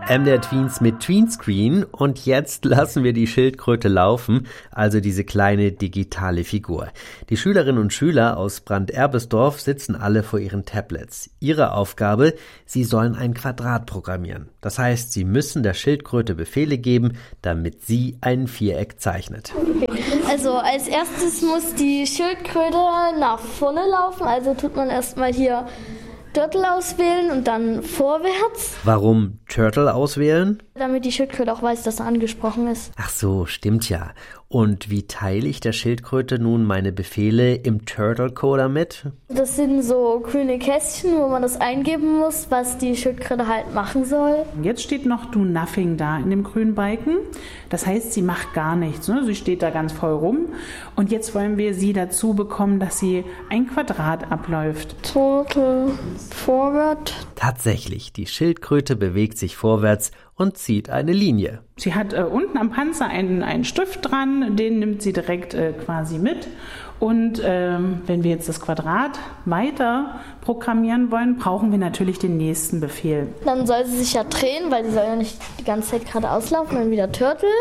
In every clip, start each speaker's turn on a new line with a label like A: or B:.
A: MDR Tweens mit Tweenscreen und jetzt lassen wir die Schildkröte laufen, also diese kleine digitale Figur. Die Schülerinnen und Schüler aus Brand-Erbesdorf sitzen alle vor ihren Tablets. Ihre Aufgabe, sie sollen ein Quadrat programmieren. Das heißt, sie müssen der Schildkröte Befehle geben, damit sie ein Viereck zeichnet.
B: Also als erstes muss die Schildkröte nach vorne laufen, also tut man erstmal hier Turtle auswählen und dann vorwärts.
A: Warum Turtle auswählen?
B: Damit die Schildkröte auch weiß, dass er angesprochen ist.
A: Ach so, stimmt ja. Und wie teile ich der Schildkröte nun meine Befehle im Turtle-Coder mit?
B: Das sind so grüne Kästchen, wo man das eingeben muss, was die Schildkröte halt machen soll.
C: Jetzt steht noch Do Nothing da in dem grünen Balken. Das heißt, sie macht gar nichts. Ne? Sie steht da ganz voll rum. Und jetzt wollen wir sie dazu bekommen, dass sie ein Quadrat abläuft.
B: Turtle forward.
A: Tatsächlich, die Schildkröte bewegt sich vorwärts und zieht eine Linie.
C: Sie hat unten am Panzer einen Stift dran, den nimmt sie direkt quasi mit. Und wenn wir jetzt das Quadrat weiter programmieren wollen, brauchen wir natürlich den nächsten Befehl.
B: Dann soll sie sich ja drehen, weil sie soll ja nicht die ganze Zeit geradeaus laufen. Dann wieder Turtle,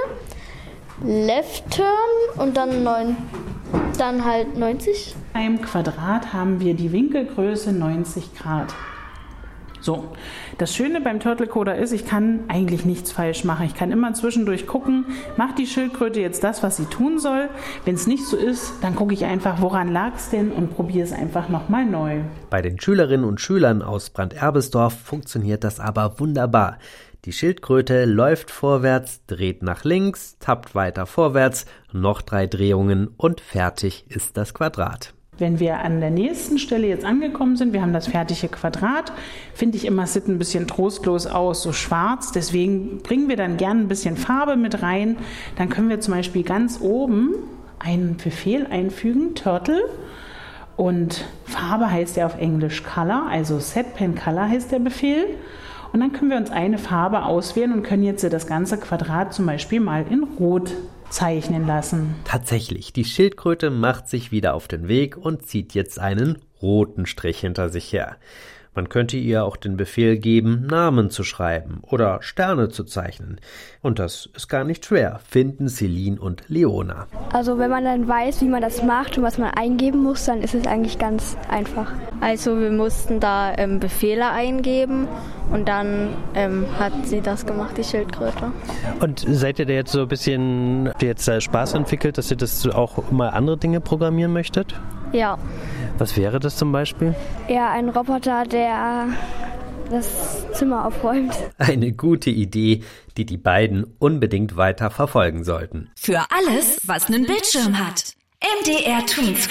B: Left Turn und dann halt 90.
C: Beim Quadrat haben wir die Winkelgröße 90 Grad. So, das Schöne beim Turtle-Coder ist, ich kann eigentlich nichts falsch machen. Ich kann immer zwischendurch gucken, macht die Schildkröte jetzt das, was sie tun soll? Wenn es nicht so ist, dann gucke ich einfach, woran lag es denn und probiere es einfach nochmal neu.
A: Bei den Schülerinnen und Schülern aus Brand-Erbesdorf funktioniert das aber wunderbar. Die Schildkröte läuft vorwärts, dreht nach links, tappt weiter vorwärts, noch 3 Drehungen und fertig ist das Quadrat.
C: Wenn wir an der nächsten Stelle jetzt angekommen sind, wir haben das fertige Quadrat, finde ich immer, es sieht ein bisschen trostlos aus, so schwarz. Deswegen bringen wir dann gerne ein bisschen Farbe mit rein. Dann können wir zum Beispiel ganz oben einen Befehl einfügen, Turtle. Und Farbe heißt ja auf Englisch Color, also Set Pen Color heißt der Befehl. Und dann können wir uns eine Farbe auswählen und können jetzt das ganze Quadrat zum Beispiel mal in Rot zeichnen lassen.
A: Tatsächlich, die Schildkröte macht sich wieder auf den Weg und zieht jetzt einen roten Strich hinter sich her. Man könnte ihr auch den Befehl geben, Namen zu schreiben oder Sterne zu zeichnen. Und das ist gar nicht schwer, finden Celine und Leona.
D: Also wenn man dann weiß, wie man das macht und was man eingeben muss, dann ist es eigentlich ganz einfach.
E: Also wir mussten da Befehle eingeben und dann hat sie das gemacht, die Schildkröte.
F: Und seid ihr da jetzt so ein bisschen Spaß entwickelt, dass ihr das auch mal andere Dinge programmieren möchtet?
E: Ja.
F: Was wäre das zum Beispiel?
D: Ja, ein Roboter, der das Zimmer aufräumt.
A: Eine gute Idee, die die beiden unbedingt weiter verfolgen sollten.
G: Für alles, was einen Bildschirm hat. MDR Tweens.